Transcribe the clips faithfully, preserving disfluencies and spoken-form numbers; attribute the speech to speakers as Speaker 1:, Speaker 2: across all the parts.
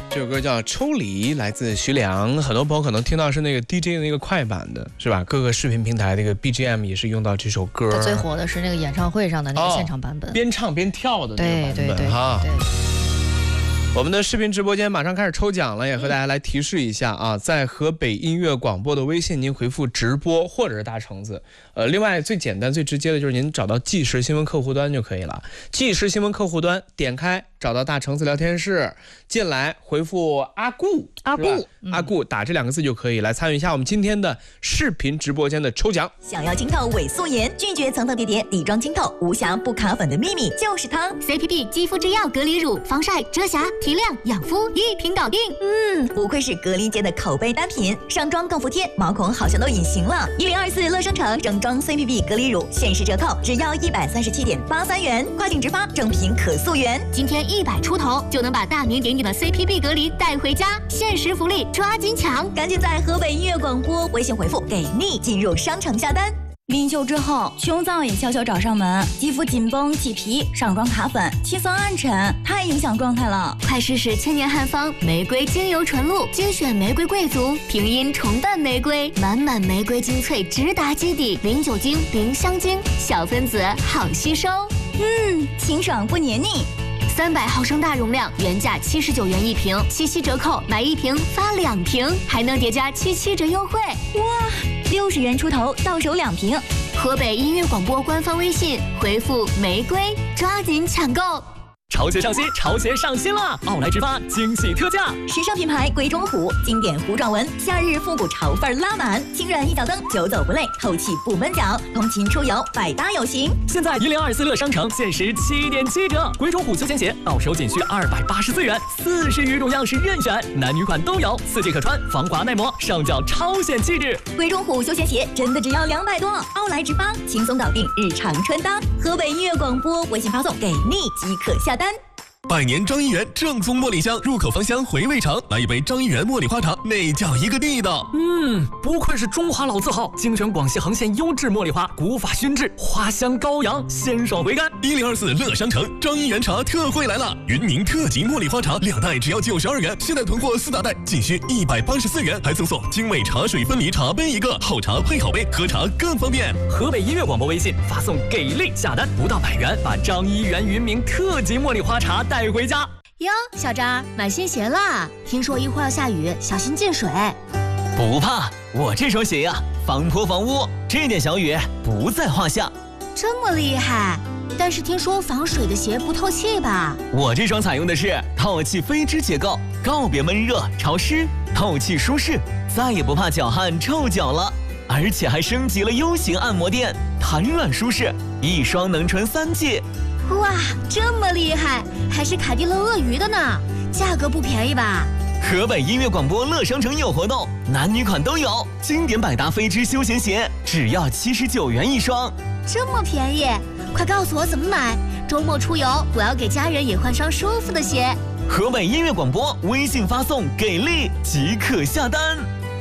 Speaker 1: 这首歌叫《抽离》，来自徐良。很多朋友可能听到是那个 D J 的那个快版的，是吧？各个视频平台那个 B G M 也是用到这首歌。
Speaker 2: 最火的是那个演唱会上的那个现场版本，
Speaker 1: 哦、边唱边跳的那个版本，
Speaker 2: 对对对
Speaker 1: 哈。
Speaker 2: 对。
Speaker 1: 我们的视频直播间马上开始抽奖了，也和大家来提示一下啊，在河北音乐广播的微信，您回复直播或者是大橙子。呃，另外最简单最直接的就是您找到即时新闻客户端就可以了。即时新闻客户端点开，找到大橙子聊天室，进来回复阿顾
Speaker 2: 阿顾、
Speaker 1: 嗯、阿顾打这两个字就可以来参与一下我们今天的视频直播间的抽奖。
Speaker 3: 想要清透伪素颜，拒绝层层叠叠，底妆清透，无瑕不卡粉的秘密就是它
Speaker 4: C P P 肌肤之钥隔离乳，防晒遮瑕提亮养肤一瓶搞定。
Speaker 3: 嗯，不愧是隔离界的口碑单品，上妆更服帖，毛孔好像都隐形了。一零二四乐生城整装 C P P 隔离乳限时折扣，只要一百三十七点八三元，跨境直发，正品可溯源。
Speaker 4: 今天一百出头就能把大名鼎鼎的 C P P 隔离带回家，限时福利，抓紧抢！
Speaker 3: 赶紧在河北音乐广播微信回复给力进入商城下单。临休之后，胸燥也悄悄找上门，肌肤紧绷起皮，上妆卡粉，气色暗沉，太影响状态了。
Speaker 4: 快试试千年汉方玫瑰精油纯露，精选玫瑰贵族，平阴重瓣玫瑰，满满玫瑰精粹直达基底，零酒精，零香精，小分子好吸收。
Speaker 3: 嗯，清爽不黏腻。
Speaker 4: 三百毫升大容量，原价七十九元一瓶，七夕折扣买一瓶发两瓶，还能叠加七七折优惠。
Speaker 3: 哇，六十元出头到手两瓶。
Speaker 4: 河北音乐广播官方微信回复玫瑰，抓紧抢购。
Speaker 5: 潮鞋上新，潮鞋上新了！奥莱直发惊喜特价，
Speaker 3: 时尚品牌鬼冢虎，经典糊状纹，夏日复古潮范拉满，轻软一脚蹬，久走不累，透气不闷脚，通勤出游百搭有型。
Speaker 5: 现在一零二四乐商城限时七点七折，鬼冢虎休闲鞋到手仅需二百八十四元，四十余种样式任选，男女款都有，四季可穿，防滑耐磨，上脚超显气质。
Speaker 3: 鬼冢虎休闲鞋真的只要两百多，奥莱直发轻松搞定日常穿搭。河北音乐广播微信发送给力即可下单。
Speaker 6: 百年张一元正宗茉莉香，入口芳香，回味长。来一杯张一元茉莉花茶，那叫一个地道。
Speaker 5: 嗯，不愧是中华老字号，精选广西横县优质茉莉花，古法熏制，花香高扬，鲜爽回甘。
Speaker 6: 一零二四乐商城张一元茶特惠来了，云宁特级茉莉花茶两袋只要九十二元，现在囤货四大袋仅需一百八十四元，还赠送精美茶水分离茶杯一个，好茶配好杯，喝茶更方便。
Speaker 5: 河北音乐广播微信发送给力下单，不到百元，把张一元云明特级茉莉花茶带回家。
Speaker 4: 哟，小张买新鞋啦！听说一会儿要下雨，小心进水。
Speaker 7: 不怕，我这双鞋呀、啊，防泼防污，这点小雨不在话下。
Speaker 4: 这么厉害？但是听说防水的鞋不透气吧？
Speaker 7: 我这双采用的是透气飞织结构，告别闷热潮湿，透气舒适，再也不怕脚汗臭脚了。而且还升级了 U 型按摩垫，弹软舒适，一双能穿三季。
Speaker 4: 哇，这么厉害，还是凯迪勒鳄鱼的呢，价格不便宜吧？
Speaker 7: 河北音乐广播乐商城有活动，男女款都有，经典百搭飞织休闲鞋只要七十九元一双，
Speaker 4: 这么便宜，快告诉我怎么买，周末出游我要给家人也换双舒服的鞋。
Speaker 7: 河北音乐广播微信发送给力即可下单。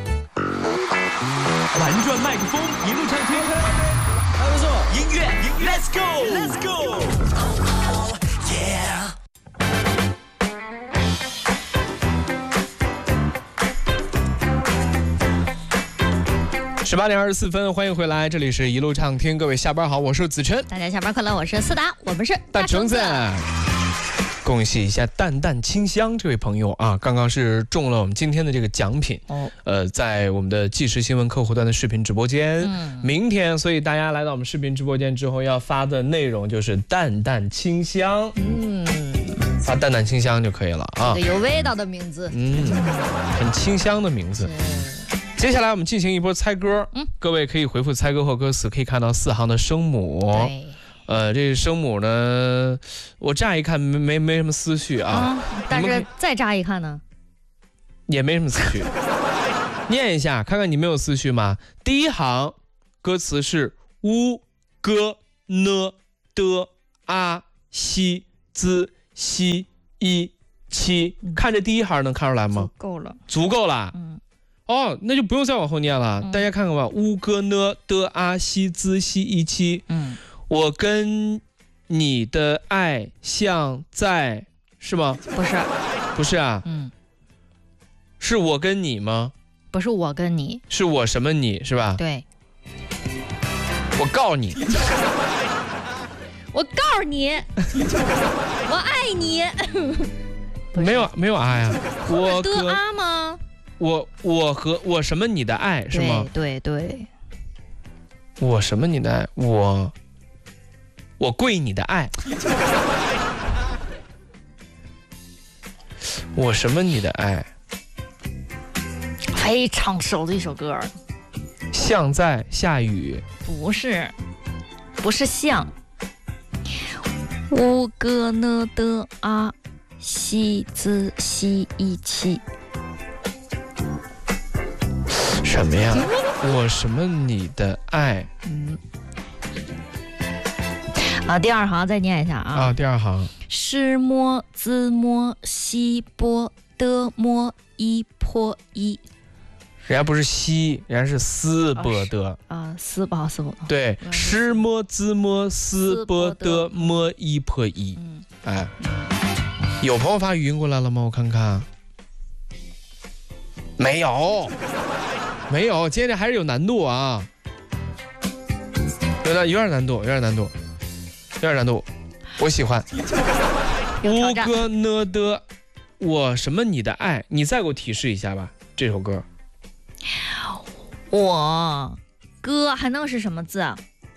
Speaker 5: 玩转麦克风，一路畅听。
Speaker 7: 还不错，音乐音乐 ，Let's go，Let's go， yeah。
Speaker 1: 十八点二十四分，欢迎回来，这里是一路畅听，各位下班好，我是子琛，
Speaker 2: 大家下班快乐，我是思达，我们是
Speaker 1: 大橙子。恭喜一下淡淡清香这位朋友啊，刚刚是中了我们今天的这个奖品哦，呃，在我们的即时新闻客户端的视频直播间，嗯，明天，所以大家来到我们视频直播间之后要发的内容就是淡淡清香，嗯，发淡淡清香就可以了啊，
Speaker 2: 这个有味道的名字，
Speaker 1: 嗯，很清香的名字。接下来我们进行一波猜歌，嗯，各位可以回复猜歌或歌词，可以看到四行的声母。
Speaker 2: 对。
Speaker 1: 呃，这声母呢，我乍一看没没没什么思绪啊，啊
Speaker 2: 但是再乍一看呢，
Speaker 1: 也没什么思绪。念一下，看看你没有思绪吗？第一行歌词是乌哥呢的啊西兹西一七，看这第一行能看出来吗？
Speaker 2: 足够了，
Speaker 1: 足够了。嗯。哦，那就不用再往后念了。嗯、大家看看吧，乌哥呢的啊西兹西一七。嗯。我跟你的爱像在，是吗？
Speaker 2: 不是，
Speaker 1: 不是啊。嗯， 是我跟你吗？
Speaker 2: 不是我跟你，
Speaker 1: 是我什么你是吧？
Speaker 2: 对。
Speaker 1: 我告你，
Speaker 2: 我告诉你，我爱你。
Speaker 1: 没有没有爱啊，我
Speaker 2: 的啊吗？
Speaker 1: 我我和我什么你的爱是吗？
Speaker 2: 对对对。
Speaker 1: 我什么你的爱？我我跪你的爱。我什么你的爱？
Speaker 2: 非常熟的一首歌。
Speaker 1: 像在下雨。
Speaker 2: 不是，不是像。乌格呢的啊，西子西一起。
Speaker 1: 什么呀？我什么你的爱？
Speaker 2: 嗯。啊，第二行再念一下啊。
Speaker 1: 啊，第二行。
Speaker 2: 是摸子摸西波的摸一破一。
Speaker 1: 人家不是西，人家是斯波德
Speaker 2: 啊，斯不好斯不。
Speaker 1: 对，诗摸兹摸斯波德摸一破一。嗯，哎，有朋友发语音过来了吗？我看看，没有，没有，今天还是有难度啊，有点有点难度，有点难度，有点难度，我喜欢。乌哥呢的，我什么你的爱？你再给我提示一下吧，这首歌。
Speaker 2: 我哥还能是什么字啊？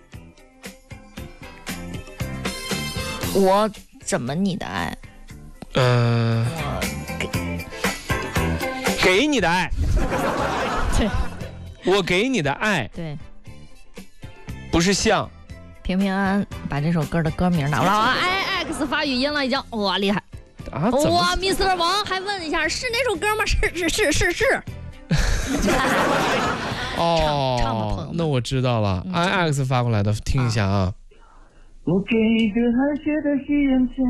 Speaker 2: 我怎么你的爱？
Speaker 1: 嗯、呃，
Speaker 2: 我
Speaker 1: 给给你的爱。
Speaker 2: 对，
Speaker 1: 我给你的爱。
Speaker 2: 对，
Speaker 1: 不是像。
Speaker 2: 平平安安把这首歌的歌名拿过来。哎 ，X 发语音了已经，哇，厉害！
Speaker 1: 啊，
Speaker 2: 哇 ，mister 王还问一下是那首歌吗？是是是是是。
Speaker 1: 哦，
Speaker 2: 唱吧，朋友，
Speaker 1: 那我知道了。I X 发过来的，听一下啊。
Speaker 8: 我给一个寒雪的夕阳前，